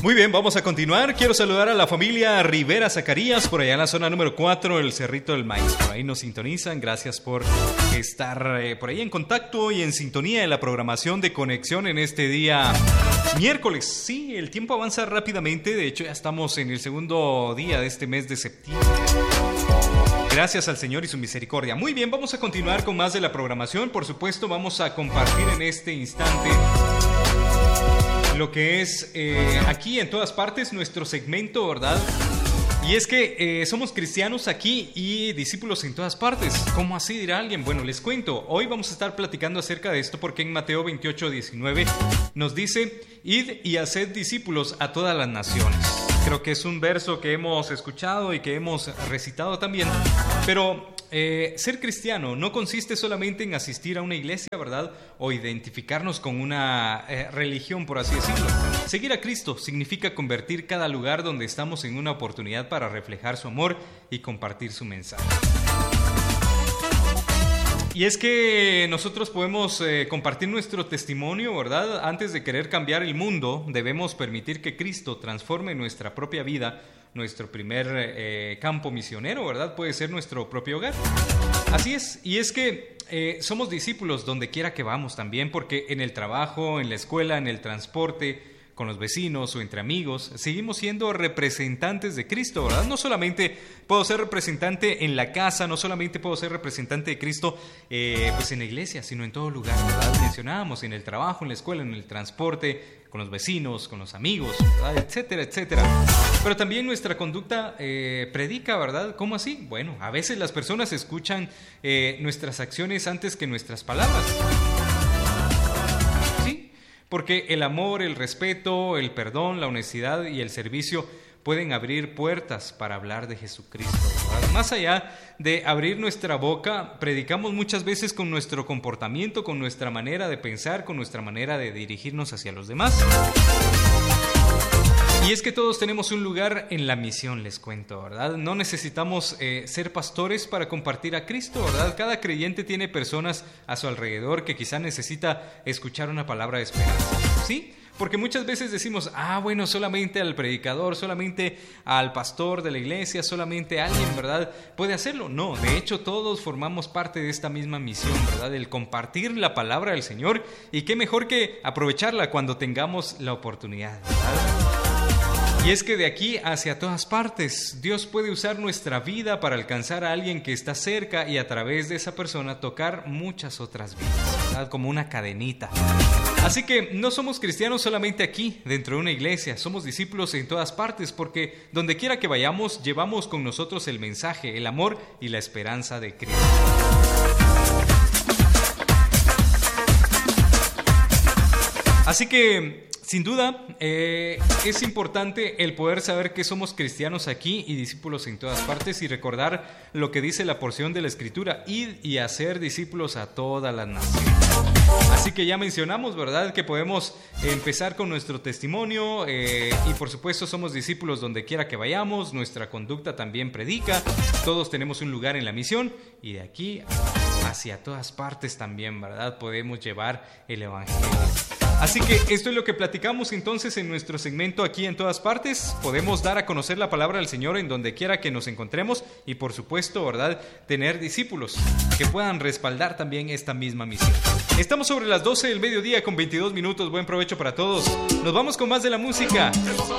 Muy bien, vamos a continuar. Quiero saludar a la familia Rivera Zacarías, por allá en la zona número 4, el Cerrito del Maíz. Por ahí nos sintonizan. Gracias por estar por ahí en contacto y en sintonía de la programación de Conexión en este día miércoles. Sí, el tiempo avanza rápidamente. De hecho, ya estamos en el segundo día de este mes de septiembre. Gracias al Señor y su misericordia. Muy bien, vamos a continuar con más de la programación. Por supuesto, vamos a compartir en este instante lo que es aquí en todas partes nuestro segmento, ¿verdad? Y es que somos cristianos aquí y discípulos en todas partes. ¿Cómo así, dirá alguien? Bueno, les cuento. Hoy vamos a estar platicando acerca de esto porque en Mateo 28:19 nos dice: id y haced discípulos a todas las naciones. Creo que es un verso que hemos escuchado y que hemos recitado también. Pero ser cristiano no consiste solamente en asistir a una iglesia, ¿verdad? O identificarnos con una religión, por así decirlo. Seguir a Cristo significa convertir cada lugar donde estamos en una oportunidad para reflejar su amor y compartir su mensaje. Y es que nosotros podemos compartir nuestro testimonio, ¿verdad? Antes de querer cambiar el mundo, debemos permitir que Cristo transforme nuestra propia vida. Nuestro primer campo misionero, ¿verdad? Puede ser nuestro propio hogar. Así es, y es que somos discípulos donde quiera que vamos también, porque en el trabajo, en la escuela, en el transporte, con los vecinos o entre amigos, seguimos siendo representantes de Cristo, ¿verdad? No solamente puedo ser representante en la casa, no solamente puedo ser representante de Cristo pues en la iglesia, sino en todo lugar, ¿verdad? Mencionábamos en el trabajo, en la escuela, en el transporte, con los vecinos, con los amigos, ¿verdad? Etcétera, etcétera. Pero también nuestra conducta predica, ¿verdad? ¿Cómo así? Bueno, a veces las personas escuchan nuestras acciones antes que nuestras palabras. Porque el amor, el respeto, el perdón, la honestidad y el servicio pueden abrir puertas para hablar de Jesucristo, ¿verdad? Más allá de abrir nuestra boca, predicamos muchas veces con nuestro comportamiento, con nuestra manera de pensar, con nuestra manera de dirigirnos hacia los demás. Y es que todos tenemos un lugar en la misión, les cuento, ¿verdad? No necesitamos ser pastores para compartir a Cristo, ¿verdad? Cada creyente tiene personas a su alrededor que quizá necesita escuchar una palabra de esperanza, ¿sí? Porque muchas veces decimos, bueno, solamente al predicador, solamente al pastor de la iglesia, solamente alguien, ¿verdad?, puede hacerlo. No, de hecho todos formamos parte de esta misma misión, ¿verdad?, el compartir la palabra del Señor, y qué mejor que aprovecharla cuando tengamos la oportunidad, ¿verdad? Y es que de aquí hacia todas partes, Dios puede usar nuestra vida para alcanzar a alguien que está cerca y a través de esa persona tocar muchas otras vidas, ¿verdad? Como una cadenita. Así que no somos cristianos solamente aquí, dentro de una iglesia, somos discípulos en todas partes, porque donde quiera que vayamos, llevamos con nosotros el mensaje, el amor y la esperanza de Cristo. Así que, sin duda, es importante el poder saber que somos cristianos aquí y discípulos en todas partes, y recordar lo que dice la porción de la Escritura: id y hacer discípulos a todas las naciones. Así que ya mencionamos, ¿verdad?, que podemos empezar con nuestro testimonio y por supuesto somos discípulos donde quiera que vayamos, nuestra conducta también predica, todos tenemos un lugar en la misión y de aquí hacia todas partes también, ¿verdad?, podemos llevar el Evangelio. Así que esto es lo que platicamos entonces en nuestro segmento aquí en todas partes. Podemos dar a conocer la palabra del Señor en donde quiera que nos encontremos y por supuesto, ¿verdad?, tener discípulos que puedan respaldar también esta misma misión. Estamos sobre las 12 del mediodía con 22 minutos. Buen provecho para todos. Nos vamos con más de la música.